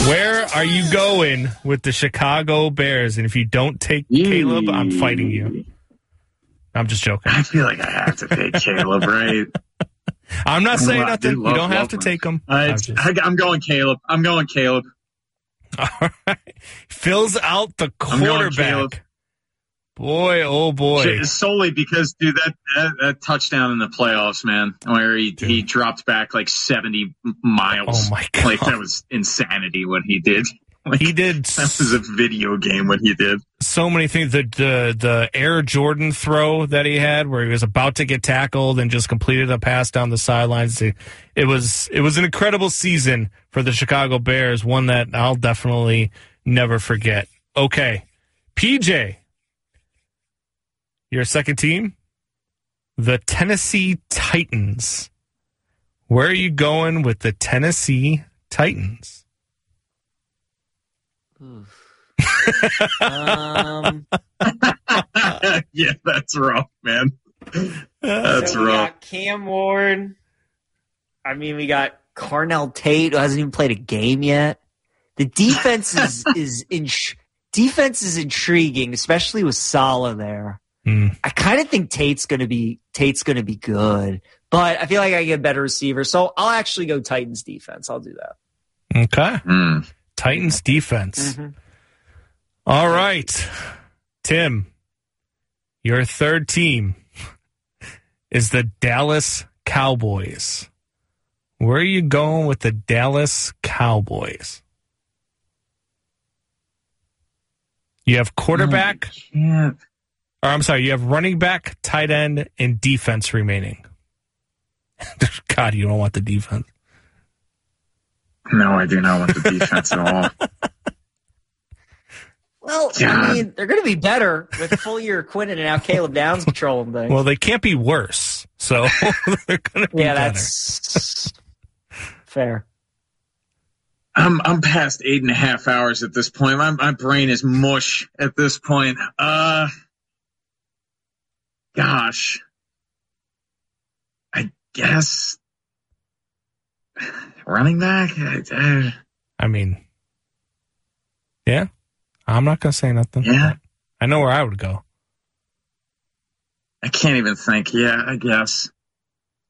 Where are you going with the Chicago Bears? And if you don't take Caleb, I'm fighting you. I'm just joking. I feel like I have to take Caleb, right? I'm not saying nothing. You don't have to take him. I'm going Caleb. All right. Fills out the quarterback. Boy, oh boy. Solely because, dude, that touchdown in the playoffs, man, where he dropped back like 70 miles. Oh, my God. Like, that was insanity what he did. Like, he did. That was a video game what he did. So many things. The Air Jordan throw that he had where he was about to get tackled and just completed a pass down the sidelines. It was an incredible season for the Chicago Bears, one that I'll definitely never forget. Okay. PJ, your second team, the Tennessee Titans. Where are you going with the Tennessee Titans? Yeah, that's rough, man. That's rough. We got Cam Ward. I mean, we got Carnell Tate, who hasn't even played a game yet. The defense is intriguing, especially with Saleh there. I kind of think Tate's gonna be good, but I feel like I get a better receiver, so I'll actually go Titans defense. I'll do that. Okay. Titans defense. Mm-hmm. All right. Tim, your third team is the Dallas Cowboys. Where are you going with the Dallas Cowboys? You have quarterback. You have running back, tight end, and defense remaining. God, you don't want the defense. No, I do not want the defense at all. Well, God. I mean, they're going to be better with full year Quinnen and now Caleb Downs controlling things. Well, they can't be worse, so they're going to be better. That's fair. I'm past 8.5 hours at this point. My brain is mush at this point. Gosh, I guess running back. I mean, yeah. I'm not going to say nothing. Yeah. I know where I would go. I can't even think. Yeah, I guess.